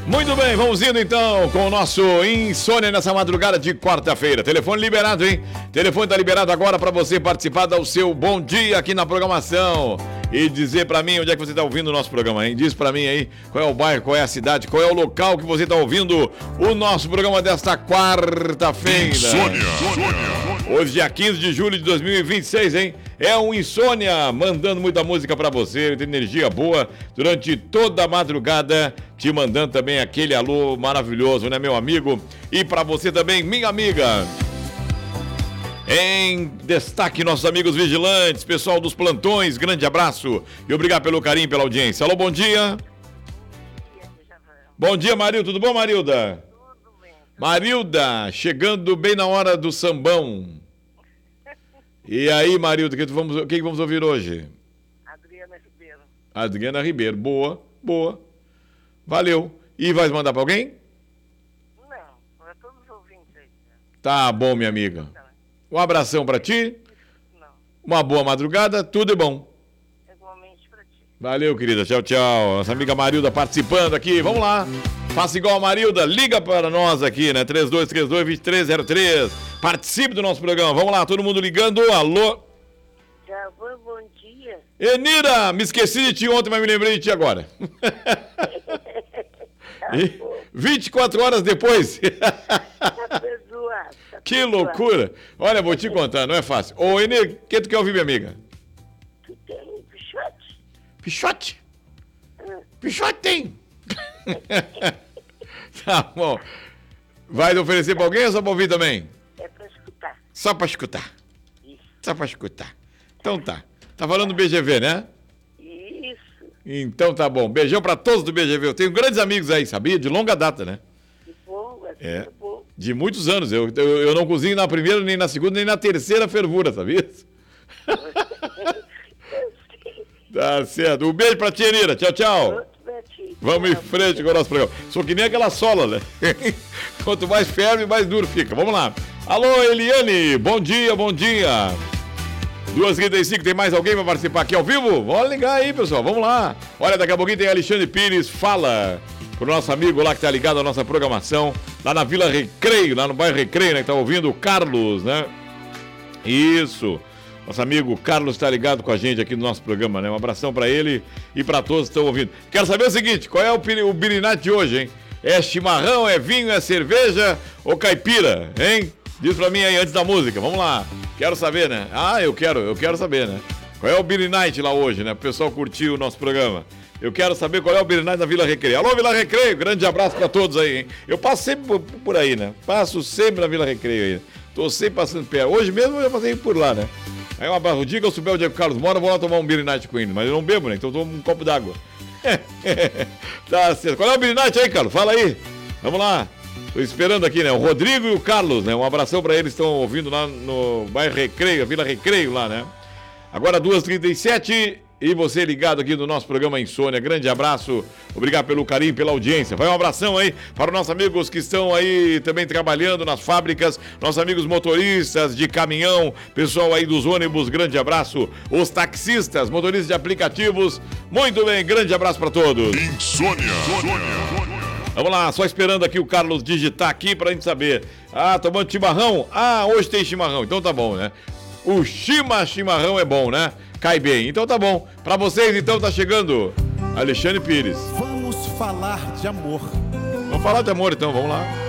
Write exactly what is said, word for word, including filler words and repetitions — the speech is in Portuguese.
Muito bem, vamos indo então com o nosso Insônia nessa madrugada de quarta-feira. Telefone liberado, hein? Telefone tá liberado agora para você participar do seu bom dia aqui na programação. E dizer pra mim onde é que você tá ouvindo o nosso programa, hein? Diz pra mim aí qual é o bairro, qual é a cidade, qual é o local que você tá ouvindo o nosso programa desta quarta-feira. Insônia. Insônia. Hoje, dia quinze de julho de dois mil e vinte e seis, hein? É um Insônia, mandando muita música pra você, tem energia boa durante toda a madrugada, te mandando também aquele alô maravilhoso, né, meu amigo? E pra você também, minha amiga. Em destaque, nossos amigos vigilantes, pessoal dos plantões, grande abraço e obrigado pelo carinho, pela audiência. Alô, bom dia. Bom dia, Marilda. Tudo bom, Marilda? Tudo bem. Marilda, chegando bem na hora do sambão. E aí, Marilda, o que, vamos, o que vamos ouvir hoje? Adriana Ribeiro. Adriana Ribeiro. Boa, boa. Valeu. E vai mandar pra alguém? Não, para todos os ouvintes aí. Tá bom, minha amiga. Um abração pra ti. Não, Uma boa madrugada. Tudo é bom. igualmente para ti. Valeu, querida. Tchau, tchau. Nossa amiga Marilda participando aqui. Vamos lá. Faça igual a Marilda. Liga para nós aqui, né? três dois três dois, dois três zero três. Participe do nosso programa. Vamos lá, todo mundo ligando. Alô? Javan, bom dia. Enira, me esqueci de ti ontem, mas me lembrei de ti agora. E vinte e quatro horas depois. Tá perdoado. Tá Que perdoado. loucura. Olha, vou te contar, não é fácil. Ô, Enir, o que tu quer ouvir, minha amiga? Tu tem pichote? Pichote? Pichote tem. Tá bom. Vai oferecer pra alguém ou só pra ouvir também? É para escutar. Só pra escutar. Isso. Só pra escutar. Então tá. Tá falando do B G V, né? Isso. Então tá bom. Beijão pra todos do B G V. Eu tenho grandes amigos aí, sabia? De longa data, né? Que bom, assim É. é bom. De muitos anos. Eu, eu, eu não cozinho na primeira, nem na segunda, nem na terceira fervura, sabia? Eu sei. Tá certo. Um beijo pra ti, Enira. Tchau, tchau. Outro pra ti. Vamos em Tchau. frente com o nosso programa. Sou que nem aquela sola, né? Quanto mais ferve, mais duro fica. Vamos lá. Alô, Eliane. Bom dia, bom dia. duas e trinta e cinco, tem mais alguém para participar aqui ao vivo? Vamos ligar aí, pessoal. Vamos lá. Olha, daqui a pouquinho tem Alexandre Pires. Fala pro nosso amigo lá que tá ligado à nossa programação. Lá na Vila Recreio, lá no bairro Recreio, né? Que tá ouvindo o Carlos, né? Isso. Nosso amigo Carlos está ligado com a gente aqui no nosso programa, né? Um abração para ele e para todos que estão ouvindo. Quero saber o seguinte, qual é o, piri- o birinate de hoje, hein? É chimarrão, é vinho, é cerveja ou caipira, hein? Diz pra mim aí antes da música, vamos lá. Quero saber, né? Ah, eu quero, eu quero saber, né? Qual é o Beer Night lá hoje, né? O pessoal curtiu o nosso programa. Eu quero saber qual é o Beer Night da Vila Recreio. Alô, Vila Recreio, grande abraço pra todos aí, hein? Eu passo sempre por, por aí, né? Passo sempre na Vila Recreio aí. Tô sempre passando perto. Hoje mesmo eu já passei por lá, né? Aí um abraço. O dia que eu souber onde é que o Carlos mora, eu vou lá tomar um Beer Night com ele. Mas eu não bebo, né? Então eu tomo um copo d'água. Tá certo. Qual é o Beer Night aí, Carlos? Fala aí. Vamos lá. Tô esperando aqui, né? O Rodrigo e o Carlos, né? Um abração pra eles que estão ouvindo lá no bairro Recreio, a Vila Recreio lá, né? Agora duas e trinta e sete e você ligado aqui no nosso programa Insônia. Grande abraço, obrigado pelo carinho, pela audiência. Vai um abração aí para os nossos amigos que estão aí também trabalhando nas fábricas, nossos amigos motoristas de caminhão, pessoal aí dos ônibus, grande abraço. Os taxistas, motoristas de aplicativos, muito bem, grande abraço para todos. Insônia. Vamos lá, só esperando aqui o Carlos digitar aqui pra gente saber. Ah, tomando chimarrão? Ah, hoje tem chimarrão, então tá bom, né? O chima chimarrão é bom, né? Cai bem, então tá bom. Pra vocês, então, tá chegando Alexandre Pires. Vamos falar de amor. Vamos falar de amor, então, vamos lá.